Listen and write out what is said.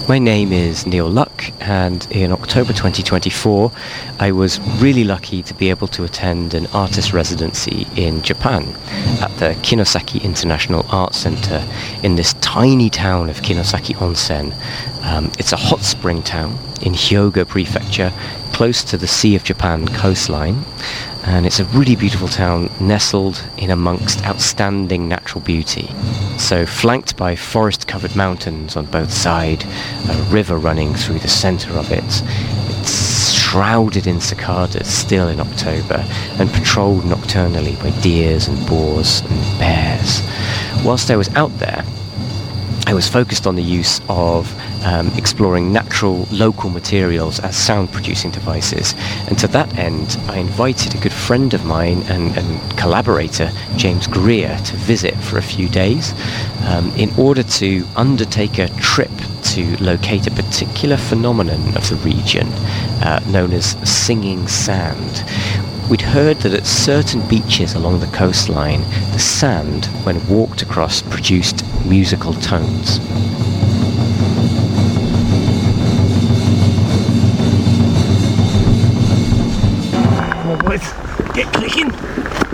My name is Neil Luck, and in October 2024 I was really lucky to be able to attend an artist residency in Japan at the Kinosaki International Arts Center in this tiny town of Kinosaki Onsen. It's a hot spring town in Hyogo Prefecture, close to the Sea of Japan coastline, and it's a really beautiful town nestled in amongst outstanding natural beauty. So flanked by forest-covered mountains on both sides, a river running through the centre of it. It's shrouded in cicadas still in October and patrolled nocturnally by deers and boars and bears. Whilst I was out there, I was focused on the use of exploring natural local materials as sound producing devices, and to that end I invited a good friend of mine and collaborator, James Greer, to visit for a few days in order to undertake a trip to locate a particular phenomenon of the region known as singing sand. We'd heard that at certain beaches along the coastline, the sand, when walked across, produced musical tones. Come on boys, get clicking!